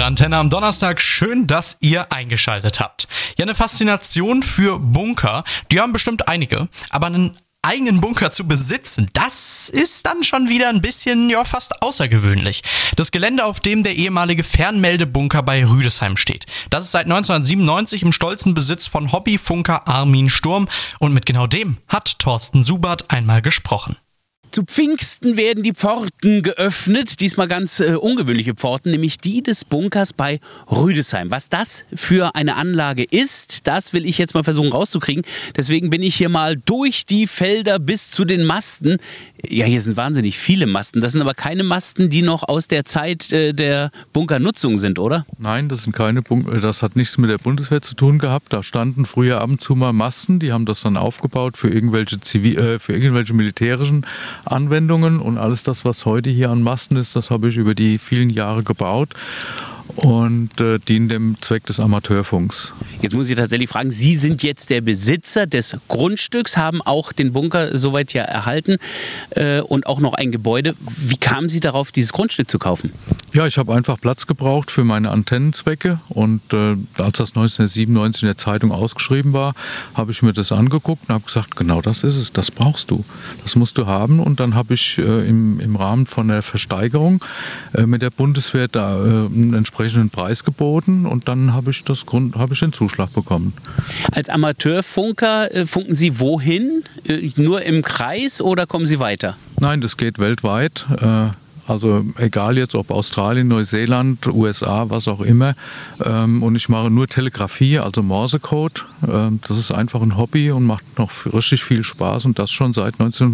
eure Antenne am Donnerstag. Schön, dass ihr eingeschaltet habt. Ja, eine Faszination für Bunker, die haben bestimmt einige, aber einen eigenen Bunker zu besitzen, das ist dann schon wieder ein bisschen, fast außergewöhnlich. Das Gelände, auf dem der ehemalige Fernmeldebunker bei Rüdesheim steht. Das ist seit 1997 im stolzen Besitz von Hobbyfunker Armin Sturm und mit genau dem hat Thorsten Subert einmal gesprochen. Zu Pfingsten werden die Pforten geöffnet, diesmal ganz ungewöhnliche Pforten, nämlich die des Bunkers bei Rüdesheim. Was das für eine Anlage ist, das will ich jetzt mal versuchen rauszukriegen. Deswegen bin ich hier mal durch die Felder bis zu den Masten. Ja, hier sind wahnsinnig viele Masten. Das sind aber keine Masten, die noch aus der Zeit der Bunkernutzung sind, oder? Nein, das sind keine Bunker. Das hat nichts mit der Bundeswehr zu tun gehabt. Da standen früher ab und zu mal Masten. Die haben das dann aufgebaut für irgendwelche militärischen Anwendungen. Und alles das, was heute hier an Masten ist, das habe ich über die vielen Jahre gebaut und dienen dem Zweck des Amateurfunks. Jetzt muss ich tatsächlich fragen, Sie sind jetzt der Besitzer des Grundstücks, haben auch den Bunker soweit ja erhalten und auch noch ein Gebäude. Wie kamen Sie darauf, dieses Grundstück zu kaufen? Ja, ich habe einfach Platz gebraucht für meine Antennenzwecke und als das 1997 in der Zeitung ausgeschrieben war, habe ich mir das angeguckt und habe gesagt, genau das ist es, das brauchst du, das musst du haben. Und dann habe ich im Rahmen von der Versteigerung mit der Bundeswehr da einen entsprechenden Preis geboten und dann habe ich den Zuschlag bekommen. Als Amateurfunker funken Sie wohin? Nur im Kreis oder kommen Sie weiter? Nein, das geht weltweit. Also egal jetzt ob Australien, Neuseeland, USA, was auch immer. Und ich mache nur Telegrafie, also Morsecode. Das ist einfach ein Hobby und macht noch richtig viel Spaß und das schon seit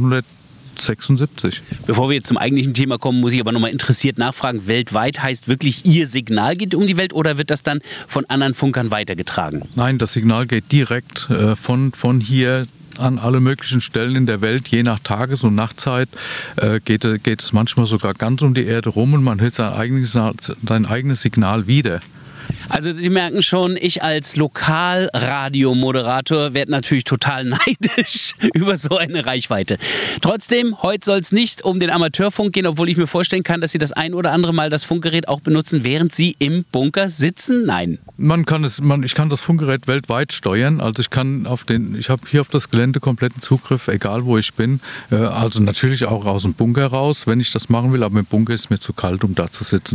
1976. Bevor wir jetzt zum eigentlichen Thema kommen, muss ich aber nochmal interessiert nachfragen. Weltweit heißt wirklich, Ihr Signal geht um die Welt oder wird das dann von anderen Funkern weitergetragen? Nein, das Signal geht direkt von hier an alle möglichen Stellen in der Welt, je nach Tages- und Nachtzeit, geht es manchmal sogar ganz um die Erde rum und man hört sein eigenes Signal wieder. Also Sie merken schon, ich als Lokalradiomoderator werde natürlich total neidisch über so eine Reichweite. Trotzdem, heute soll es nicht um den Amateurfunk gehen, obwohl ich mir vorstellen kann, dass Sie das ein oder andere Mal das Funkgerät auch benutzen, während Sie im Bunker sitzen? Nein. Ich kann das Funkgerät weltweit steuern. Also ich habe hier auf das Gelände kompletten Zugriff, egal wo ich bin. Also natürlich auch aus dem Bunker raus, wenn ich das machen will, aber im Bunker ist es mir zu kalt, um da zu sitzen.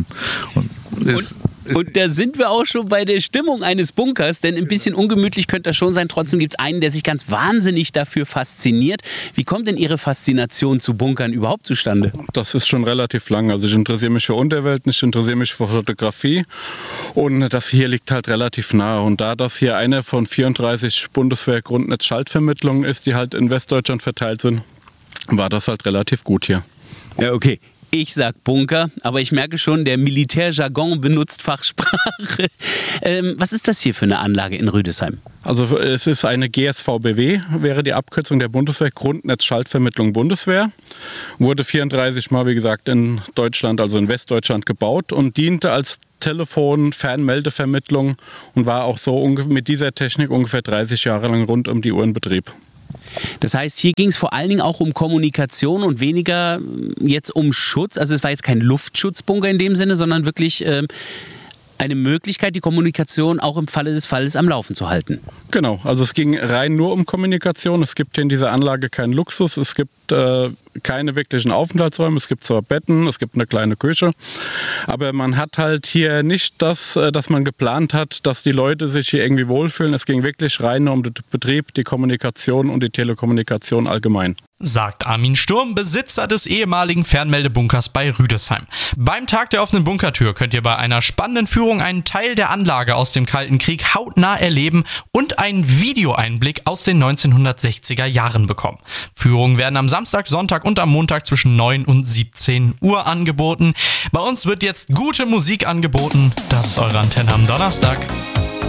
Und da sind wir auch schon bei der Stimmung eines Bunkers, denn ein bisschen ungemütlich könnte das schon sein. Trotzdem gibt es einen, der sich ganz wahnsinnig dafür fasziniert. Wie kommt denn Ihre Faszination zu Bunkern überhaupt zustande? Das ist schon relativ lang. Also ich interessiere mich für Unterwelten, ich interessiere mich für Fotografie und das hier liegt halt relativ nah. Und da das hier eine von 34 Bundeswehr-Grundnetz-Schaltvermittlungen ist, die halt in Westdeutschland verteilt sind, war das halt relativ gut hier. Ja, okay. Ich sag Bunker, aber ich merke schon, der Militärjargon benutzt Fachsprache. Was ist das hier für eine Anlage in Rüdesheim? Also es ist eine GSVBW, wäre die Abkürzung der Bundeswehr, Grundnetz-Schaltvermittlung Bundeswehr. Wurde 34 Mal, wie gesagt, in Deutschland, also in Westdeutschland gebaut und diente als Telefon-Fernmeldevermittlung und war auch so mit dieser Technik ungefähr 30 Jahre lang rund um die Uhr in Betrieb. Das heißt, hier ging es vor allen Dingen auch um Kommunikation und weniger jetzt um Schutz. Also es war jetzt kein Luftschutzbunker in dem Sinne, sondern wirklich eine Möglichkeit, die Kommunikation auch im Falle des Falles am Laufen zu halten. Genau, also es ging rein nur um Kommunikation. Es gibt hier in dieser Anlage keinen Luxus. Es gibt keine wirklichen Aufenthaltsräume. Es gibt zwar Betten, es gibt eine kleine Küche, aber man hat halt hier nicht das, dass man geplant hat, dass die Leute sich hier irgendwie wohlfühlen. Es ging wirklich rein nur um den Betrieb, die Kommunikation und die Telekommunikation allgemein. Sagt Armin Sturm, Besitzer des ehemaligen Fernmeldebunkers bei Rüdesheim. Beim Tag der offenen Bunkertür könnt ihr bei einer spannenden Führung einen Teil der Anlage aus dem Kalten Krieg hautnah erleben und einen Videoeinblick aus den 1960er Jahren bekommen. Führungen werden am Samstag, Sonntag und am Montag zwischen 9 und 17 Uhr angeboten. Bei uns wird jetzt gute Musik angeboten. Das ist eure Antenne am Donnerstag.